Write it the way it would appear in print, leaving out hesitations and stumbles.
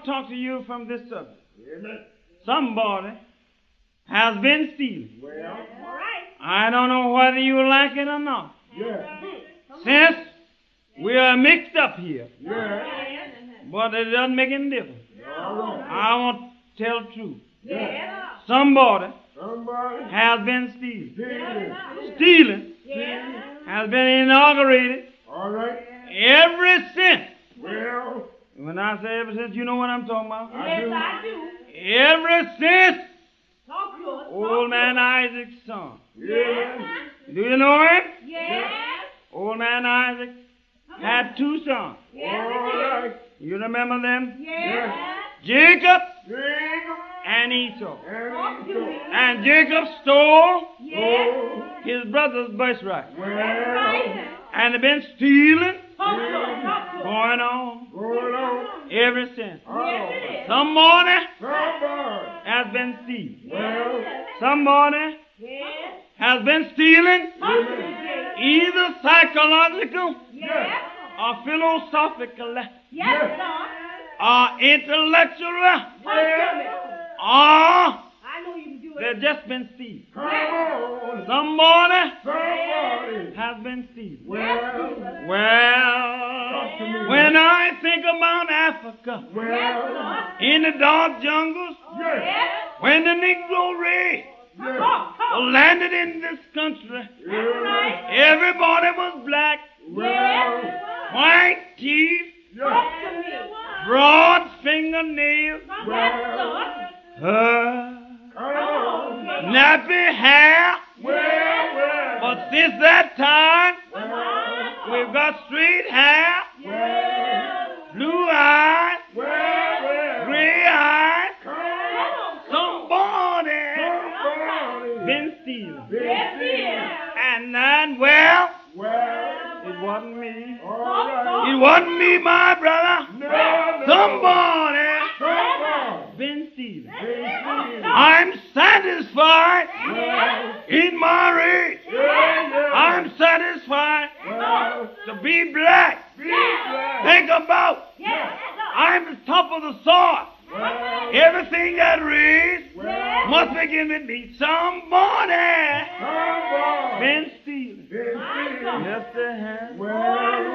to talk to you from this subject. Amen. Somebody has been stealing. Well, All right. I don't know whether you like it or not. yeah, Since we are mixed up here, yeah, but it doesn't make any difference. all right. I want to tell the truth. Yes. Somebody Somebody has been stealing. stealing. Stealing Yes. has been inaugurated All right. ever since. Well, When I say ever since, you know what I'm talking about. I Yes, do. I do. Ever since Talk to us. old man Isaac's son. Yeah. Do you know him? Yes. Old man Isaac had two sons. Yes. All right. You remember them? Yes. Jacob Jacob and Esau. and Esau. And Jacob stole Yes. his brother's birthright. Well, And they've been stealing, Talk to us. Talk to us. going on going on. ever since. Oh, Somebody somebody. has been stealing. Well, Somebody Yes. has been stealing Talk to us, Jay. either psychological Yes. or philosophical Yes, Lord. or intellectual Talk to me. or I know you can do they've it. just been stealing. come on. Somebody Somebody. has been stealing. Well, Well, talk to me. when I think about Africa, Well, in the dark jungles, yes, Yes. when the Negro race yes. Talk. Talk. landed in this country, Yes. everybody was black, Well, white teeth, yes. Talk to me. broad fingernails, Yes, Lord. Come on. nappy hair. Well, But since that time, well, we've got straight hair, well, blue eyes, well, gray eyes. come on. Somebody Somebody. been stealing. Yes, he is. And then, well, Well, it wasn't me. all right. It wasn't me, my brother. No, no. Somebody Somebody. been stealing. Been I'm satisfied Well, in my race. yeah. I'm satisfied Well, to be black. be glad. Think about, Yes. I'm the top of the sort. Well, Everything that raised well, must begin with me. Somebody somebody. been stealing. Been stealing. Yes, they have. Well,